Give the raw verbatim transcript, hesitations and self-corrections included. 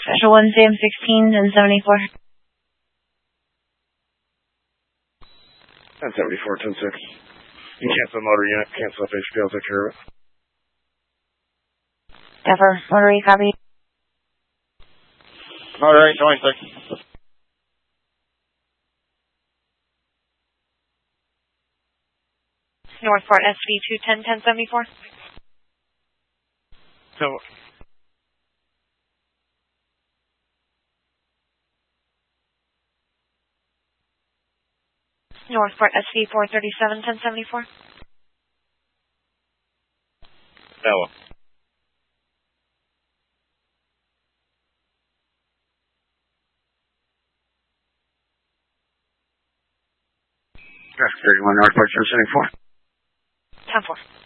Special one, Sam sixteen, ten seventy-four. ten seventy-four, ten six. You can cancel the motor unit, cancel F H P, I'll take care of it. Defer, motor eight, copy. Motor eight, twenty-six. Northport S V two ten, ten seventy-four. So, Northport S V four thirty-seven, ten seventy-four. Bella. thirty-one Northport, ten seventy-four. ten four.